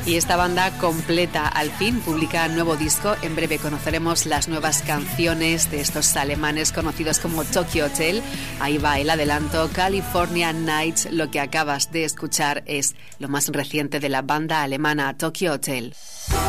Y esta banda completa al fin publica nuevo disco. En breve conoceremos las nuevas canciones de estos alemanes conocidos como Tokyo Hotel. Ahí va el adelanto, California Nights. Lo que acabas de escuchar es lo más reciente de la banda alemana Tokyo Hotel.